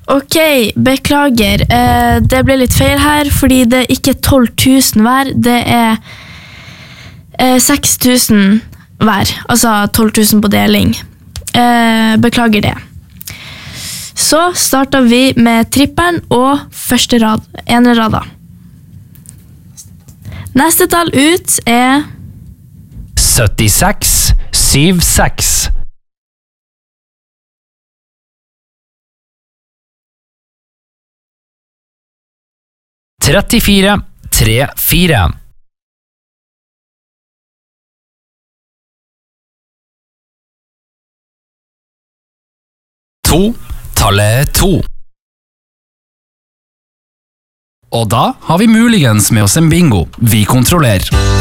Ok, beklager. Det ble litt feil her, fordi det er ikke 12 000 hver, det er 6 000 hver, altså 12 000 på deling. Beklager det. Så starter vi med tripperen og første rad, ene rada. Neste tall ut er 76 76. Trettifire, 34. Tallet 2. Og da har vi muligens med oss en bingo. Vi kontrollerer.